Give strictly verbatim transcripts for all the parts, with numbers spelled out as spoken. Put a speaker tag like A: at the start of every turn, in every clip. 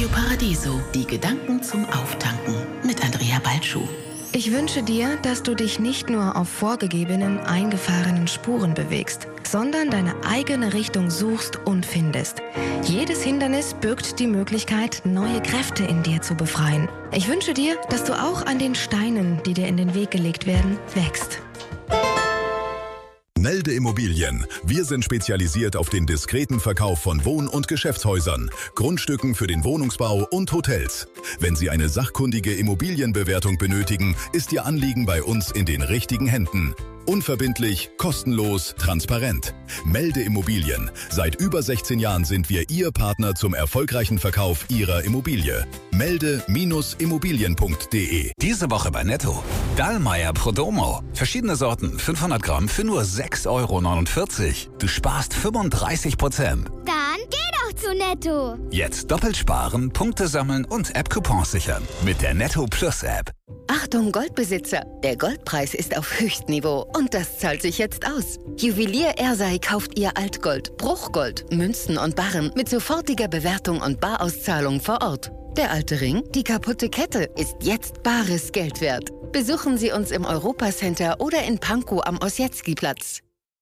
A: Radio Paradiso, die Gedanken zum Auftanken mit Andrea Balschuh.
B: Ich wünsche dir, dass du dich nicht nur auf vorgegebenen, eingefahrenen Spuren bewegst, sondern deine eigene Richtung suchst und findest. Jedes Hindernis birgt die Möglichkeit, neue Kräfte in dir zu befreien. Ich wünsche dir, dass du auch an den Steinen, die dir in den Weg gelegt werden, wächst.
C: Melde Immobilien. Wir sind spezialisiert auf den diskreten Verkauf von Wohn- und Geschäftshäusern, Grundstücken für den Wohnungsbau und Hotels. Wenn Sie eine sachkundige Immobilienbewertung benötigen, ist Ihr Anliegen bei uns in den richtigen Händen. Unverbindlich, kostenlos, transparent. Melde Immobilien. Seit über sechzehn Jahren sind wir Ihr Partner zum erfolgreichen Verkauf Ihrer Immobilie. Melde Immobilien punkt de.
D: Diese Woche bei Netto. Dallmayr Prodomo. Verschiedene Sorten, fünfhundert Gramm für nur sechs Euro neunundvierzig. Du sparst fünfunddreißig Prozent.
E: Dann geh doch zu Netto.
D: Jetzt doppelt sparen, Punkte sammeln und App-Coupons sichern. Mit der Netto Plus App.
F: Achtung Goldbesitzer, der Goldpreis ist auf Höchstniveau und das zahlt sich jetzt aus. Juwelier Ersei kauft ihr Altgold, Bruchgold, Münzen und Barren mit sofortiger Bewertung und Barauszahlung vor Ort. Der alte Ring, die kaputte Kette, ist jetzt bares Geld wert. Besuchen Sie uns im Europacenter oder in Pankow am Ossietzky-Platz.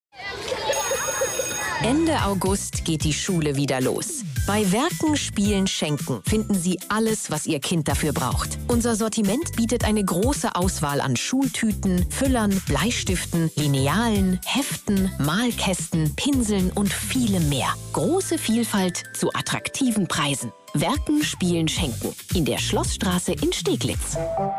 G: Ende August geht die Schule wieder los. Bei Werken, Spielen, Schenken finden Sie alles, was Ihr Kind dafür braucht. Unser Sortiment bietet eine große Auswahl an Schultüten, Füllern, Bleistiften, Linealen, Heften, Malkästen, Pinseln und vielem mehr. Große Vielfalt zu attraktiven Preisen. Werken, Spielen, Schenken. In der Schlossstraße in Steglitz.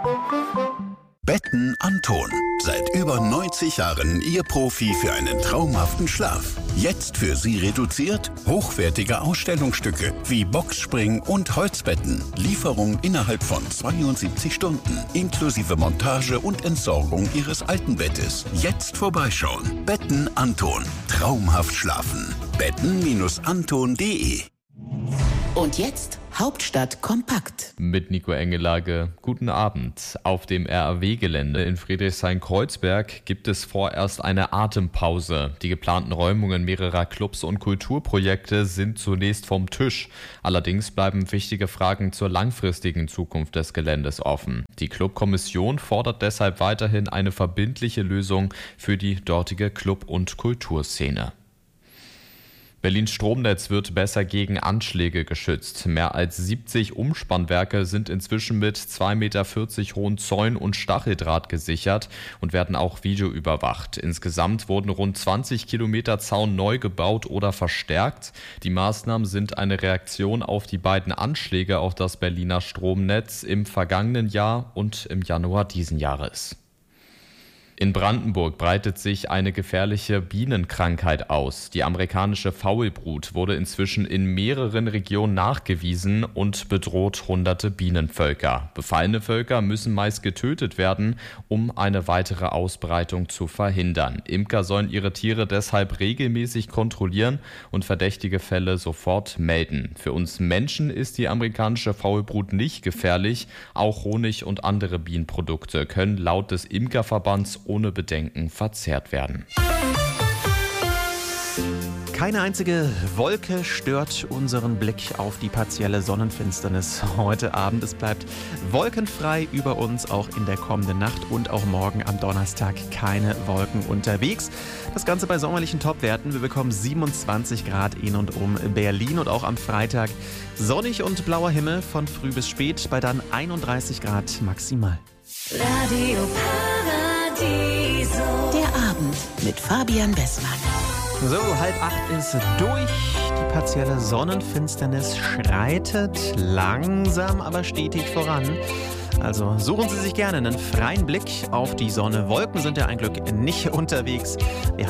C: Betten Anton. Seit über neunzig Jahren Ihr Profi für einen traumhaften Schlaf. Jetzt für Sie reduziert hochwertige Ausstellungsstücke wie Boxspring und Holzbetten. Lieferung innerhalb von zweiundsiebzig Stunden. Inklusive Montage und Entsorgung Ihres alten Bettes. Jetzt vorbeischauen. Betten Anton. Traumhaft schlafen. Betten Anton punkt de.
A: Und jetzt Hauptstadt kompakt.
H: Mit Nico Engelage. Guten Abend. Auf dem R A W-Gelände in Friedrichshain-Kreuzberg gibt es vorerst eine Atempause. Die geplanten Räumungen mehrerer Clubs und Kulturprojekte sind zunächst vom Tisch. Allerdings bleiben wichtige Fragen zur langfristigen Zukunft des Geländes offen. Die Clubkommission fordert deshalb weiterhin eine verbindliche Lösung für die dortige Club- und Kulturszene. Berlins Stromnetz wird besser gegen Anschläge geschützt. Mehr als siebzig Umspannwerke sind inzwischen mit zwei Meter vierzig hohen Zäunen und Stacheldraht gesichert und werden auch videoüberwacht. Insgesamt wurden rund zwanzig Kilometer Zaun neu gebaut oder verstärkt. Die Maßnahmen sind eine Reaktion auf die beiden Anschläge auf das Berliner Stromnetz im vergangenen Jahr und im Januar diesen Jahres. In Brandenburg breitet sich eine gefährliche Bienenkrankheit aus. Die amerikanische Faulbrut wurde inzwischen in mehreren Regionen nachgewiesen und bedroht hunderte Bienenvölker. Befallene Völker müssen meist getötet werden, um eine weitere Ausbreitung zu verhindern. Imker sollen ihre Tiere deshalb regelmäßig kontrollieren und verdächtige Fälle sofort melden. Für uns Menschen ist die amerikanische Faulbrut nicht gefährlich. Auch Honig und andere Bienenprodukte können laut des Imkerverbands ohne Bedenken verzehrt werden.
I: Keine einzige Wolke stört unseren Blick auf die partielle Sonnenfinsternis heute Abend. Es bleibt wolkenfrei über uns, auch in der kommenden Nacht und auch morgen am Donnerstag keine Wolken unterwegs. Das Ganze bei sommerlichen Topwerten. Wir bekommen siebenundzwanzig Grad in und um Berlin und auch am Freitag sonnig und blauer Himmel von früh bis spät bei dann einunddreißig Grad maximal.
A: Radio Paradiso. Der Abend mit Fabian Bessmann.
I: So, halb acht ist durch. Die partielle Sonnenfinsternis schreitet langsam, aber stetig voran. Also suchen Sie sich gerne einen freien Blick auf die Sonne. Wolken sind ja ein Glück nicht unterwegs. Wir